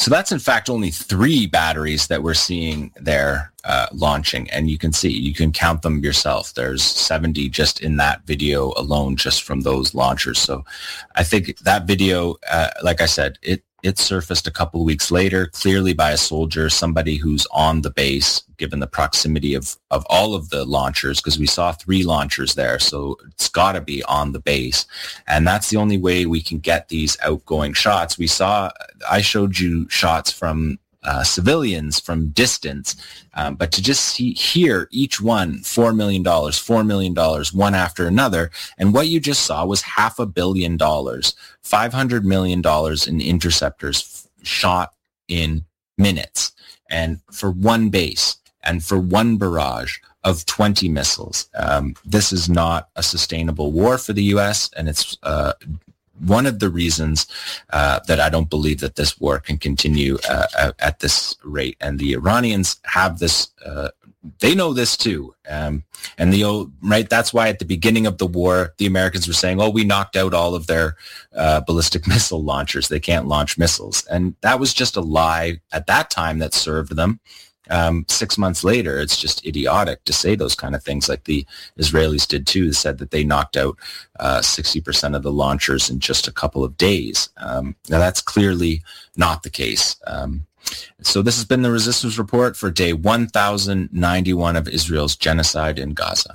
So that's in fact only 3 batteries that we're seeing there launching, and you can count them yourself. There's 70 just in that video alone, just from those launchers. So I think that video, like I said, it surfaced a couple of weeks later, clearly by a soldier, somebody who's on the base, given the proximity of all of the launchers, because we saw 3 launchers there. So it's got to be on the base. And that's the only way we can get these outgoing shots. I showed you shots from civilians from distance, but to just hear each one, $4 million, $4 million, one after another. And what you just saw was $500 million, $500 million in interceptors shot in minutes, and for one base and for one barrage of 20 missiles. This is not a sustainable war for the U.S., and it's one of the reasons that I don't believe that this war can continue at this rate. And the Iranians have this, they know this too. That's why at the beginning of the war, the Americans were saying, we knocked out all of their ballistic missile launchers. They can't launch missiles. And that was just a lie at that time that served them. 6 months later, it's just idiotic to say those kind of things, like the Israelis did too. They said that they knocked out 60% of the launchers in just a couple of days. Now that's clearly not the case. So this has been the Resistance Report for day 1091 of Israel's genocide in Gaza.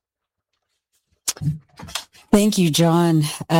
Thank you, John.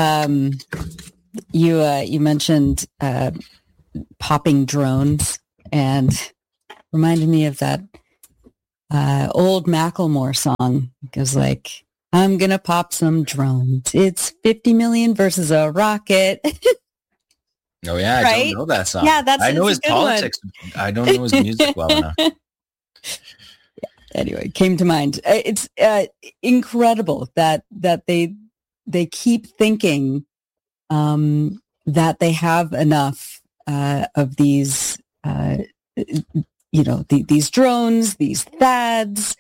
You mentioned popping drones, and reminded me of that old Macklemore song. It goes like, I'm going to pop some drones. It's 50 million versus a rocket. Oh, yeah. Right? I don't know that song. Yeah, I know his politics. I don't know his music well enough. Anyway, came to mind. It's incredible that they keep thinking that they have enough of these these drones, these THAADs,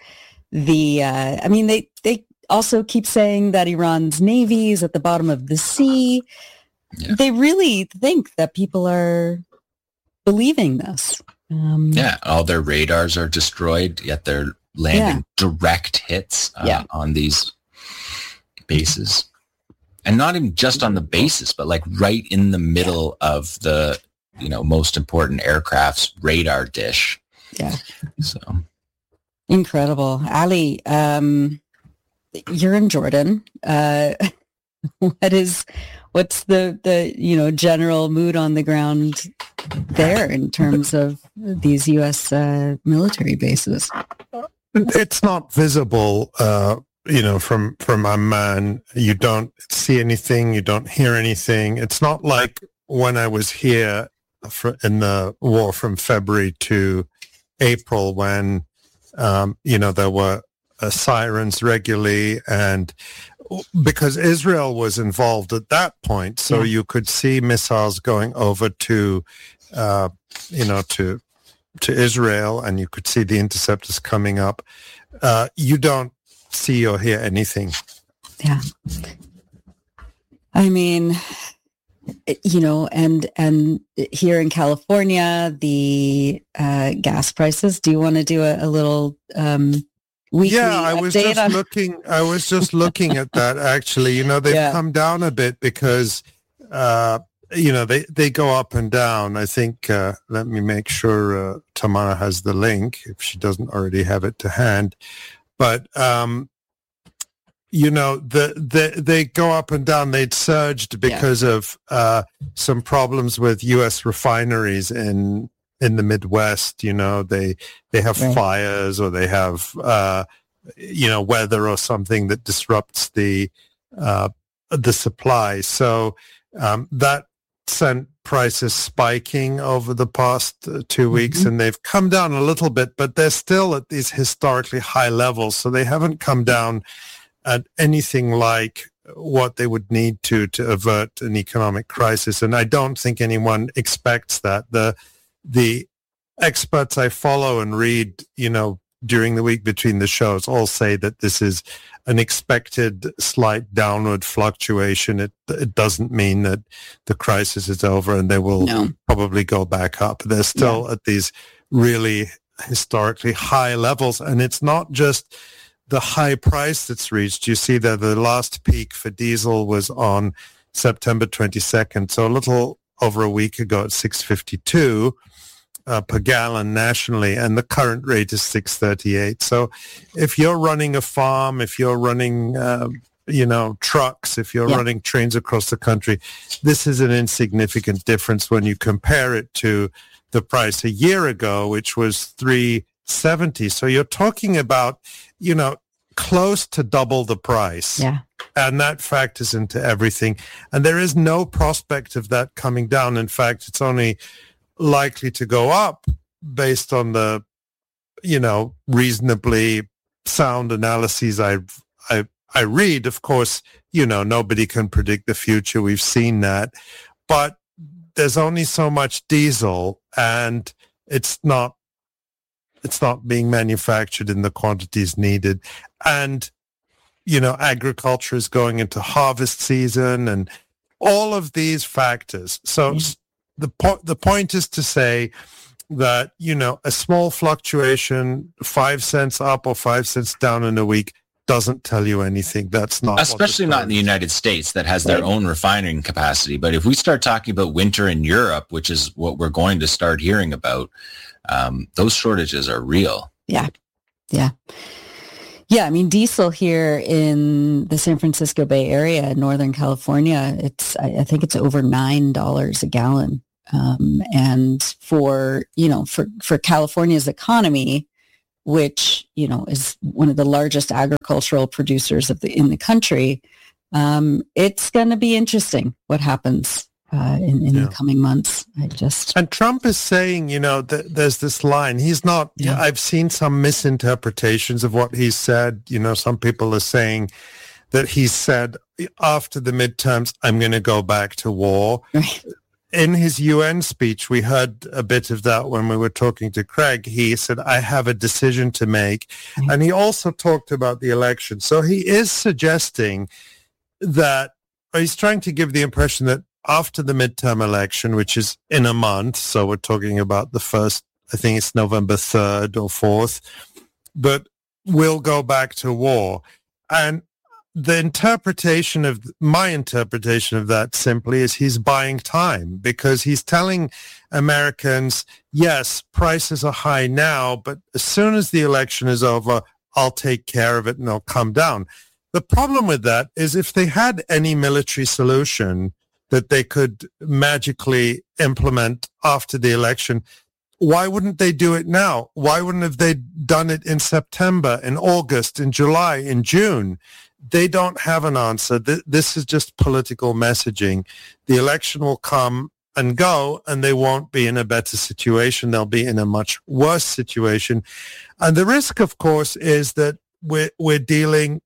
they also keep saying that Iran's navy is at the bottom of the sea. Yeah. They really think that people are believing this. All their radars are destroyed, yet they're landing direct hits on these bases. And not even just on the bases, but like right in the middle of the most important aircraft's radar dish. Yeah. So incredible. Ali, you're in Jordan. What's the general mood on the ground there in terms of these U.S. military bases? It's not visible, from Amman. You don't see anything. You don't hear anything. It's not like when I was here in the war from February to April, when there were sirens regularly, and because Israel was involved at that point, so you could see missiles going over to Israel, and you could see the interceptors coming up. You don't see or hear anything. Yeah. I mean, and here in California, the gas prices. Do you want to do a little weekly update? I was just looking at that, actually. They've come down a bit because they go up and down. I think let me make sure Tamara has the link if she doesn't already have it to hand. But they go up and down. They'd surged because of some problems with U.S. refineries in the Midwest. They have fires, or they have weather or something that disrupts the supply. So that sent prices spiking over the past 2 weeks, and they've come down a little bit, but they're still at these historically high levels. So they haven't come down at anything like what they would need to avert an economic crisis. And I don't think anyone expects that. The experts I follow and read, during the week between the shows all say that this is an expected slight downward fluctuation. It doesn't mean that the crisis is over and they will probably go back up. They're still at these really historically high levels, and it's not just the high price that's reached. You see that the last peak for diesel was on September 22nd, so a little over a week ago at 6.52 per gallon nationally, and the current rate is 6.38. So if you're running a farm, if you're running trucks, if you're running trains across the country, this is an insignificant difference when you compare it to the price a year ago, which was $3.70. So you're talking about, close to double the price. Yeah. And that factors into everything. And there is no prospect of that coming down. In fact, it's only likely to go up based on the, reasonably sound analyses I read. Of course, nobody can predict the future. We've seen that. But there's only so much diesel, and it's not being manufactured in the quantities needed. And, agriculture is going into harvest season and all of these factors. So the point is to say that, a small fluctuation, 5 cents up or 5 cents down in a week, doesn't tell you anything. That's not, especially not in the United States that has their own refining capacity. But if we start talking about winter in Europe, which is what we're going to start hearing about, those shortages are real. Yeah. I mean, diesel here in the San Francisco Bay Area, Northern California, I think it's over $9 a gallon. And for California's economy, which, is one of the largest agricultural producers in the country, it's going to be interesting what happens in the coming months. And Trump is saying, that there's this line. He's not, I've seen some misinterpretations of what he said. Some people are saying that he said after the midterms, I'm going to go back to war. Right. In his UN speech, we heard a bit of that when we were talking to Craig. He said, I have a decision to make. Mm-hmm. And he also talked about the election. So he is suggesting that, or he's trying to give the impression that after the midterm election, which is in a month, so we're talking about the first, I think it's November 3rd or 4th, but we'll go back to war. And my interpretation of that simply is he's buying time, because he's telling Americans, yes, prices are high now, but as soon as the election is over, I'll take care of it and they'll come down. The problem with that is if they had any military solution that they could magically implement after the election, why wouldn't they do it now? Why wouldn't have they done it in September, in August, in July, in June? They don't have an answer. This is just political messaging. The election will come and go, and they won't be in a better situation. They'll be in a much worse situation. And the risk, of course, is that we're dealing,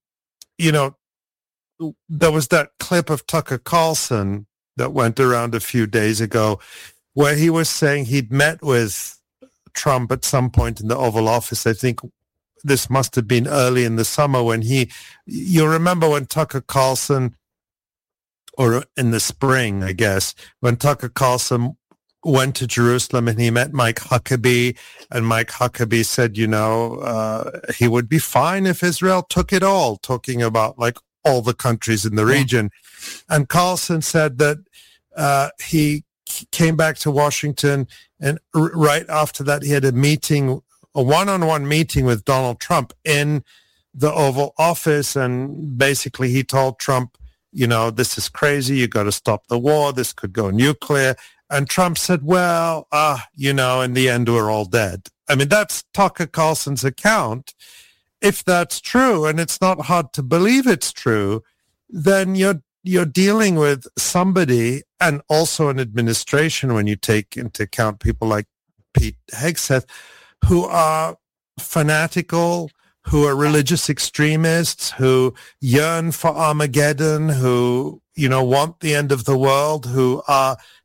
there was that clip of Tucker Carlson that went around a few days ago where he was saying he'd met with Trump at some point in the Oval Office. I think this must have been early in the summer when you remember when Tucker Carlson, or in the spring, I guess, when Tucker Carlson went to Jerusalem and he met Mike Huckabee, and Mike Huckabee said, he would be fine if Israel took it all, talking about like all the countries in the region. And Carlson said that he came back to Washington, and right after that he had a one-on-one meeting with Donald Trump in the Oval Office, and basically he told Trump, this is crazy, you got to stop the war, this could go nuclear. And Trump said, well, in the end we're all dead. I mean, that's Tucker Carlson's account. If that's true, and it's not hard to believe it's true, then you're dealing with somebody, and also an administration, when you take into account people like Pete Hegseth, who are fanatical, who are religious extremists, who yearn for Armageddon, who, want the end of the world, who are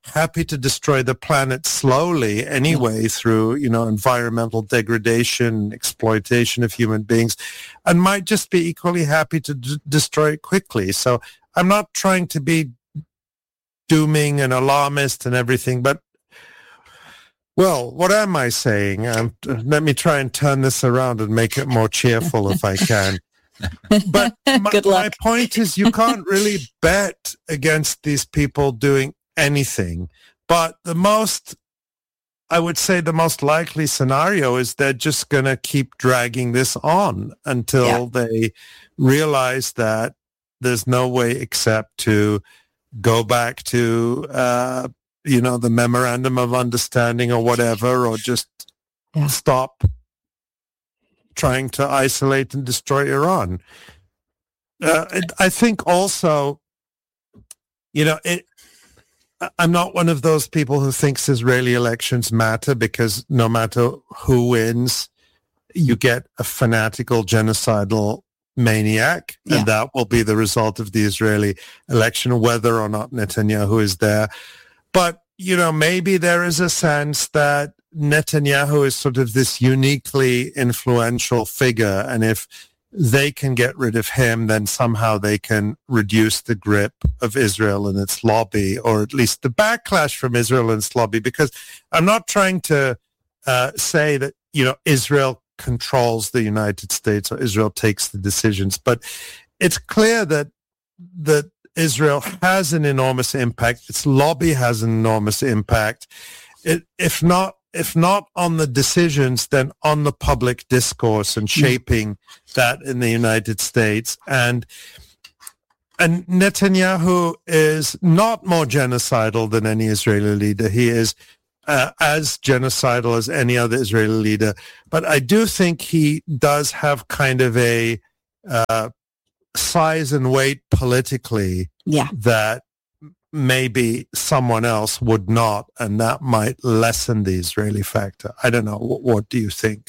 happy to destroy the planet slowly anyway through, environmental degradation, exploitation of human beings, and might just be equally happy to destroy it quickly. So I'm not trying to be dooming and alarmist and everything, but well, what am I saying? Let me try and turn this around and make it more cheerful if I can. But my point is, you can't really bet against these people doing anything. But I would say the most likely scenario is they're just going to keep dragging this on until they realize that there's no way except to go back to, the memorandum of understanding or whatever, or just stop trying to isolate and destroy Iran. I think also, I'm not one of those people who thinks Israeli elections matter, because no matter who wins, you get a fanatical genocidal maniac, and that will be the result of the Israeli election, whether or not Netanyahu is there. But, maybe there is a sense that Netanyahu is sort of this uniquely influential figure, and if they can get rid of him, then somehow they can reduce the grip of Israel and its lobby, or at least the backlash from Israel and its lobby. Because I'm not trying to say that, Israel controls the United States or Israel takes the decisions, but it's clear that Israel has an enormous impact. Its lobby has an enormous impact. If not on the decisions, then on the public discourse and shaping that in the United States. And Netanyahu is not more genocidal than any Israeli leader. He is as genocidal as any other Israeli leader. But I do think he does have kind of a size and weight politically that maybe someone else would not, and that might lessen the Israeli factor. I don't know. What do you think?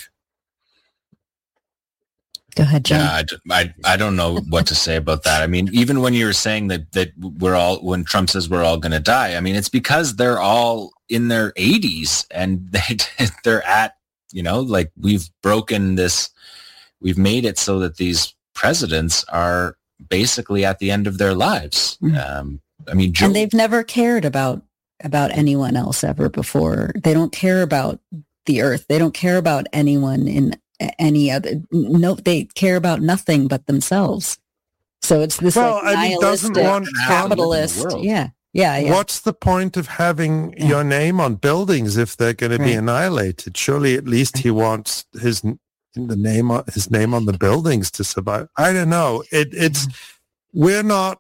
Go ahead, John. Yeah, I don't know what to say about that. I mean, even when you were saying that when Trump says we're all going to die, I mean, it's because they're all in their 80s and they're at, like we've made it so that these presidents are basically at the end of their lives. And they've never cared about anyone else ever before. They don't care about the earth. They don't care about anyone in any other. No, they care about nothing but themselves. So it's this nihilistic capitalist. Yeah. What's the point of having your name on buildings if they're going to be annihilated? Surely, at least he wants his name on the buildings to survive. I don't know. We're not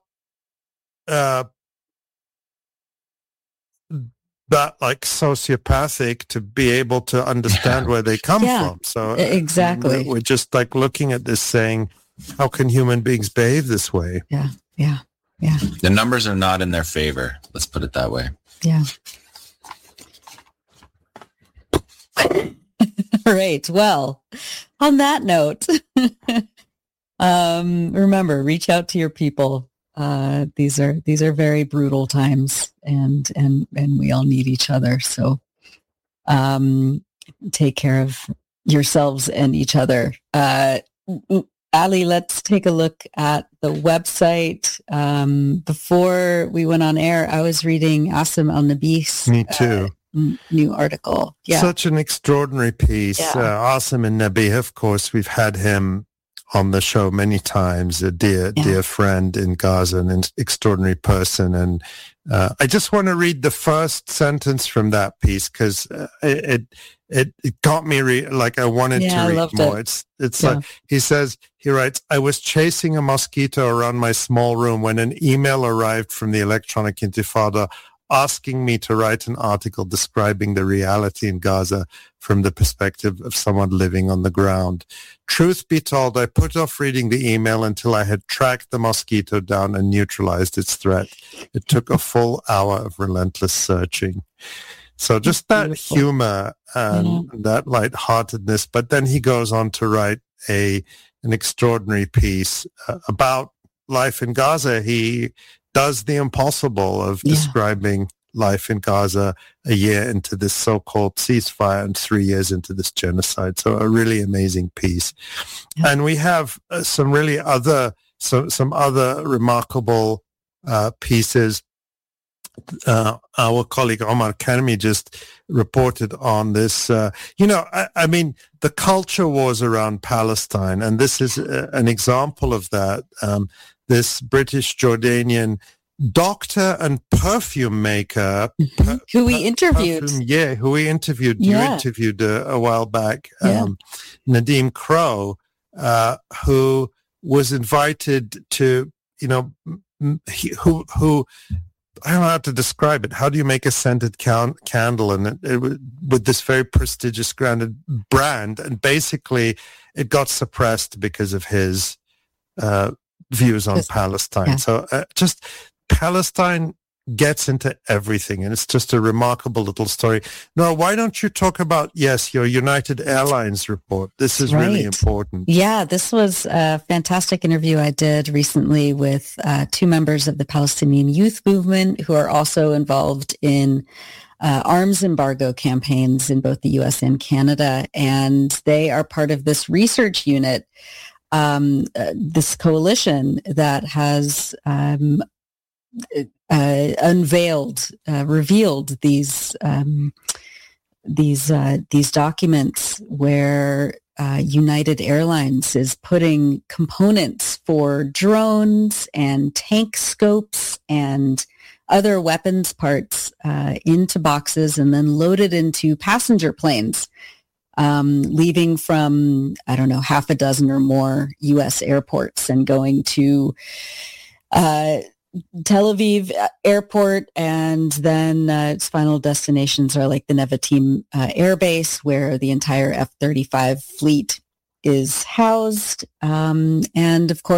that like sociopathic to be able to understand where they come from. So exactly, we're just like looking at this saying, how can human beings behave this way? Yeah. The numbers are not in their favor. Let's put it that way. Yeah. Right. Well, on that note, remember, reach out to your people. These are very brutal times, and we all need each other. So, take care of yourselves and each other. Ali, let's take a look at the website. Before we went on air, I was reading Asim Al-Nabih's Me too. New article. Yeah. Such an extraordinary piece. Asim Al-Nabih, of course, we've had him on the show many times, a dear friend in Gaza, an extraordinary person. And I just want to read the first sentence from that piece because it got me, I wanted to read more. It's like, he writes, I was chasing a mosquito around my small room when an email arrived from the Electronic Intifada asking me to write an article describing the reality in Gaza from the perspective of someone living on the ground. Truth be told, I put off reading the email until I had tracked the mosquito down and neutralized its threat. It took a full hour of relentless searching. So just that humor and that lightheartedness. But then he goes on to write an extraordinary piece about life in Gaza. He does the impossible of describing life in Gaza a year into this so-called ceasefire and 3 years into this genocide. So a really amazing piece. Yeah. And we have some other remarkable pieces. Our colleague Omar Karmi just reported on this. I mean, the culture wars around Palestine, and this is an example of that. This British Jordanian doctor and perfume maker who we interviewed. Who we interviewed. You interviewed a while back, Nadeem Crow, who was invited to, who I don't know how to describe it. How do you make a scented candle and with this very prestigious brand? And basically, it got suppressed because of his views on Palestine. Yeah. So just Palestine gets into everything, and it's just a remarkable little story. Nora, why don't you talk about, your United Airlines report? This is really important. Yeah, this was a fantastic interview I did recently with two members of the Palestinian Youth Movement who are also involved in arms embargo campaigns in both the U.S. and Canada, and they are part of this research unit, this coalition that has revealed these documents where United Airlines is putting components for drones and tank scopes and other weapons parts into boxes and then loaded into passenger planes, leaving from, half a dozen or more U.S. airports and going to Tel Aviv airport, and then its final destinations are like the Nevatim Air Base, where the entire F-35 fleet is housed. And of course,